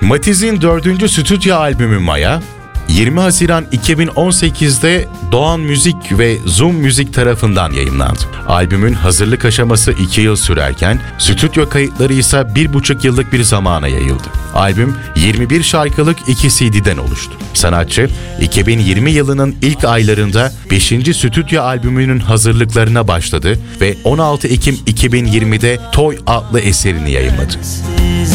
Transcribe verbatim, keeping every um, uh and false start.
Matiz'in dördüncü stüdyo albümü Maya, yirmi Haziran iki bin on sekizde Doğan Müzik ve Zoom Müzik tarafından yayımlandı. Albümün hazırlık aşaması iki yıl sürerken, stüdyo kayıtları ise bir buçuk yıllık bir zamana yayıldı. Albüm yirmi bir şarkılık iki C D'den oluştu. Sanatçı, iki bin yirmi yılının ilk aylarında beşinci stüdyo albümünün hazırlıklarına başladı ve on altı Ekim iki bin yirmide Toy adlı eserini yayımladı.